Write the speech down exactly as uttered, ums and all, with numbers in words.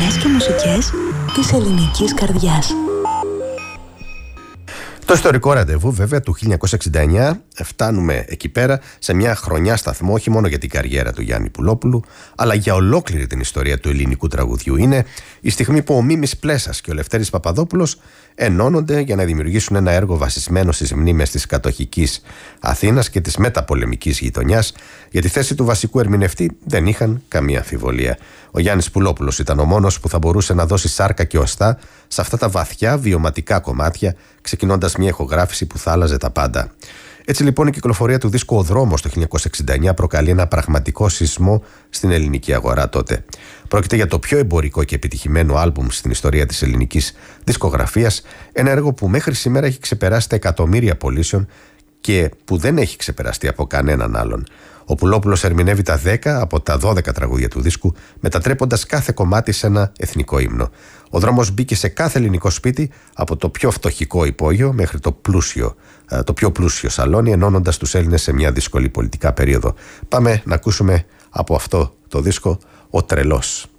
στιγμές και μουσικές της ελληνικής καρδιάς. Το ιστορικό ραντεβού βέβαια του χίλια εννιακόσια εξήντα εννιά, φτάνουμε εκεί πέρα σε μια χρονιά σταθμό όχι μόνο για την καριέρα του Γιάννη Πουλόπουλου, αλλά για ολόκληρη την ιστορία του ελληνικού τραγουδιού. Είναι η στιγμή που ο Μίμης Πλέσας και ο Λευτέρης Παπαδόπουλος ενώνονται για να δημιουργήσουν ένα έργο βασισμένο στις μνήμες της κατοχικής Αθήνας και της μεταπολεμικής γειτονιάς. Για τη θέση του βασικού ερμηνευτή δεν είχαν καμία αμφιβολία. Ο Γιάννης Πουλόπουλος ήταν ο μόνος που θα μπορούσε να δώσει σάρκα και οστά σε αυτά τα βαθιά βιωματικά κομμάτια, ξεκινώντας μια ηχογράφηση που θα άλλαζε τα πάντα. Έτσι λοιπόν η κυκλοφορία του δίσκου «Ο Δρόμος» το χίλια εννιακόσια εξήντα εννιά προκαλεί ένα πραγματικό σεισμό στην ελληνική αγορά τότε. Πρόκειται για το πιο εμπορικό και επιτυχημένο άλμπουμ στην ιστορία της ελληνικής δισκογραφίας, ένα έργο που μέχρι σήμερα έχει ξεπεράσει τα εκατομμύρια πωλήσεων και που δεν έχει ξεπεραστεί από κανέναν άλλον. Ο Πουλόπουλος ερμηνεύει τα δέκα από τα δώδεκα τραγούδια του δίσκου, μετατρέποντας κάθε κομμάτι σε ένα εθνικό ύμνο. Ο δρόμος μπήκε σε κάθε ελληνικό σπίτι, από το πιο φτωχικό υπόγειο μέχρι το, πλούσιο, το πιο πλούσιο σαλόνι, ενώνοντας τους Έλληνες σε μια δύσκολη πολιτικά περίοδο. Πάμε να ακούσουμε από αυτό το δίσκο «Ο Τρελός».